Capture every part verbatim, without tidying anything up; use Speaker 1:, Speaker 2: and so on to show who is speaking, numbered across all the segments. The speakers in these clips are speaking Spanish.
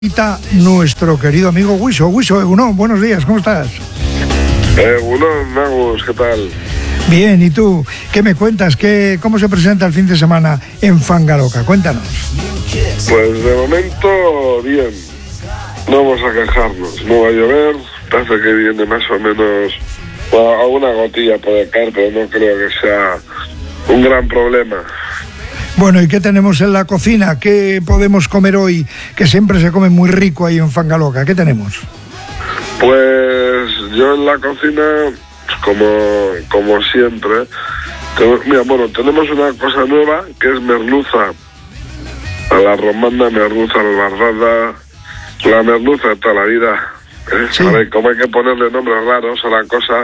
Speaker 1: Nuestro querido amigo Wiso. Wiso, Egunon, buenos días, ¿cómo estás?
Speaker 2: Egunon, Agus, ¿qué tal?
Speaker 1: Bien, ¿y tú? ¿Qué me cuentas? ¿Qué, ¿Cómo se presenta el fin de semana en Fangaloca? Cuéntanos.
Speaker 2: Pues de momento, bien. No vamos a quejarnos. No va a llover, parece que viene más o menos... Bueno, alguna gotilla puede caer, pero no creo que sea un gran problema.
Speaker 1: Bueno, ¿y qué tenemos en la cocina? ¿Qué podemos comer hoy? Que siempre se come muy rico ahí en Fangaloca. ¿Qué tenemos?
Speaker 2: Pues yo en la cocina, como, como siempre, tengo, mira, bueno, tenemos una cosa nueva que es merluza. A la romana, merluza, a la barbada, la merluza de toda la vida. ¿eh? Sí. Ahora, como hay que ponerle nombres raros a la cosa,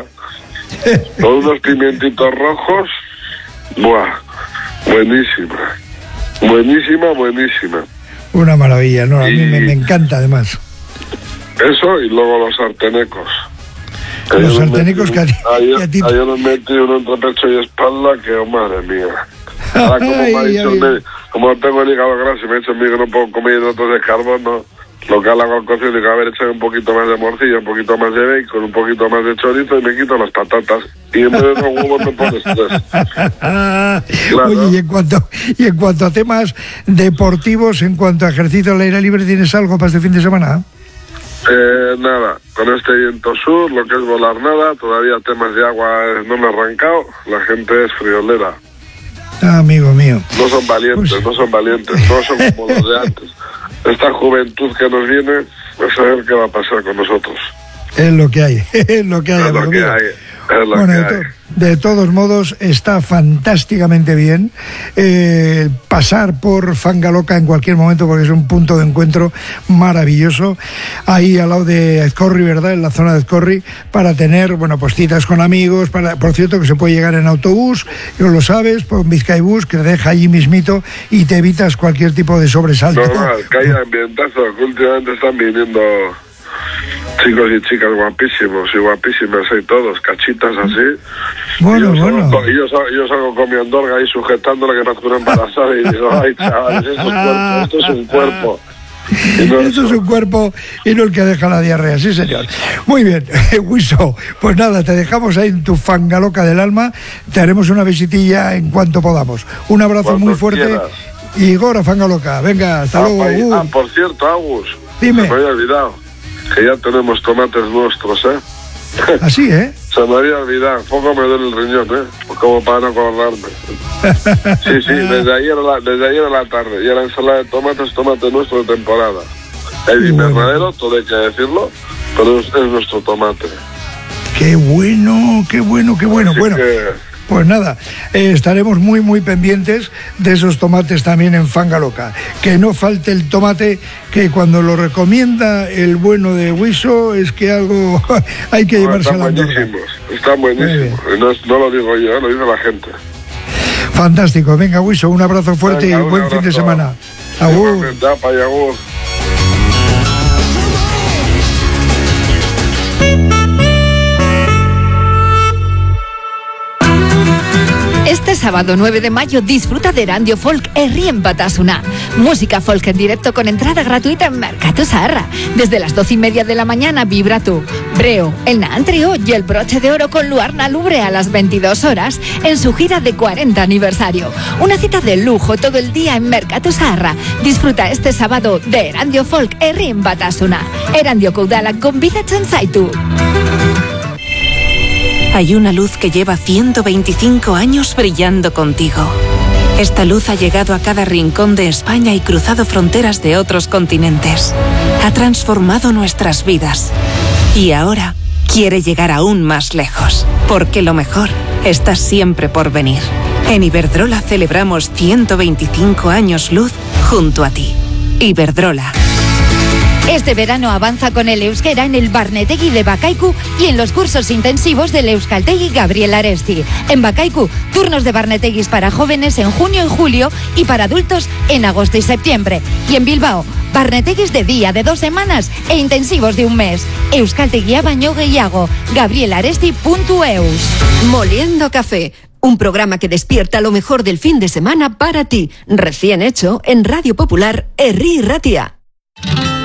Speaker 2: con unos pimientitos rojos, ¡buah! Buenísima, buenísima, buenísima.
Speaker 1: Una maravilla, ¿no? A y... mí me, me encanta además.
Speaker 2: Eso y luego los sartenecos.
Speaker 1: Los sartenecos que a ti...
Speaker 2: Ayer,
Speaker 1: a ti...
Speaker 2: ayer me metí uno entre pecho y espalda que, oh, madre mía. Ahora, como, ay, me ha dicho ay, el, como tengo el hígado graso y me ha dicho a mí que no puedo comer hidratos de carbono, lo que hago al cocido, digo, a ver, échame un poquito más de morcilla, un poquito más de bacon, un poquito más de chorizo y me quito las patatas. Y en vez de los huevos me pones tres. Claro.
Speaker 1: Oye, y en, cuanto, y en cuanto a temas deportivos, en cuanto a ejercicio al aire libre, ¿tienes algo para este fin de semana?
Speaker 2: Eh, nada, con este viento sur, lo que es volar nada, todavía temas de agua no me he arrancado, la gente es friolera.
Speaker 1: Ah, amigo mío.
Speaker 2: No son valientes, pues... no son valientes, no son como los de antes. Esta juventud que nos viene, a saber qué va a pasar con nosotros.
Speaker 1: Es lo que hay, es lo que hay.
Speaker 2: Es lo que hay. Es lo
Speaker 1: bueno,
Speaker 2: que
Speaker 1: de, to-
Speaker 2: hay.
Speaker 1: de todos modos está fantásticamente bien eh, pasar por Fangaloca en cualquier momento porque es un punto de encuentro maravilloso ahí al lado de Ezcorri, ¿verdad? En la zona de Ezcorri, para tener, bueno, pues citas con amigos, para, por cierto que se puede llegar en autobús, no lo sabes, por Bizkaibus que te deja allí mismito y te evitas cualquier tipo de sobresalto.
Speaker 2: Normal, que haya ambientazo, que últimamente están viniendo chicos y chicas guapísimos y guapísimas y todos, cachitas así.
Speaker 1: Bueno,
Speaker 2: y yo
Speaker 1: bueno.
Speaker 2: Salgo, y yo, salgo, yo salgo con mi andorga ahí sujetándola que me hace una embarazada y digo, ay, chavales, esto es un cuerpo, esto es un cuerpo. Y no
Speaker 1: esto es un cuerpo y no el que deja la diarrea, sí señor. Muy bien, Wiso, pues nada, te dejamos ahí en tu Fangaloca del alma, te haremos una visitilla en cuanto podamos. Un abrazo Cuando muy fuerte quieras. Y Gora Fangaloca, venga, hasta
Speaker 2: ah,
Speaker 1: luego. Uh.
Speaker 2: Ah, por cierto, Agus,
Speaker 1: dime.
Speaker 2: Se me había olvidado que ya tenemos tomates nuestros, ¿eh?
Speaker 1: Así, ¿eh?
Speaker 2: Se me había olvidado, poco me duele el riñón, ¿eh? Como para no acordarme. Sí, sí, desde ayer a la, desde ayer a la tarde. Y a la ensalada de tomates, tomate nuestro de temporada. El invernadero, bueno. Todo hay que decirlo, pero es, es nuestro tomate.
Speaker 1: ¡Qué bueno, qué bueno, qué bueno!
Speaker 2: Así
Speaker 1: bueno.
Speaker 2: Que...
Speaker 1: Pues nada, eh, estaremos muy muy pendientes de esos tomates también en Fangaloca. Que no falte el tomate, que cuando lo recomienda el bueno de Wiso es que algo hay que no, llevarse a la
Speaker 2: Están buenísimos, están buenísimos. No, no lo digo yo, lo dice la gente.
Speaker 1: Fantástico, venga Wiso, un abrazo fuerte venga, y buen fin de semana. Agur.
Speaker 2: Agur.
Speaker 3: Este sábado nueve de mayo disfruta de Erandio Folk Herrien Batasuna. Música folk en directo con entrada gratuita en Mercatu Zaharra. Desde las doce y media de la mañana vibra tú, Breo, el Nahán Trio y el Broche de Oro con Luarna Lubre a las veintidós horas en su gira de cuarenta aniversario. Una cita de lujo todo el día en Mercatu Zaharra. Disfruta este sábado de Erandio Folk Herrien Batasuna. Erandio Koudala gonbidatzen zaitu.
Speaker 4: Hay una luz que lleva ciento veinticinco años brillando contigo. Esta luz ha llegado a cada rincón de España y cruzado fronteras de otros continentes. Ha transformado nuestras vidas. Y ahora quiere llegar aún más lejos, porque lo mejor está siempre por venir. En Iberdrola celebramos ciento veinticinco años luz junto a ti. Iberdrola.
Speaker 3: Este verano avanza con el euskera en el Barnetegui de Bakaiku y en los cursos intensivos del Euskaltegi Gabriel Aresti. En Bakaiku, turnos de Barneteguis para jóvenes en junio y julio y para adultos en agosto y septiembre. Y en Bilbao, Barneteguis de día de dos semanas e intensivos de un mes. Euskaltegia baino gehiago. gabriel aresti punto eus.
Speaker 5: Moliendo Café. Un programa que despierta lo mejor del fin de semana para ti. Recién hecho en Radio Popular Herri Ratia.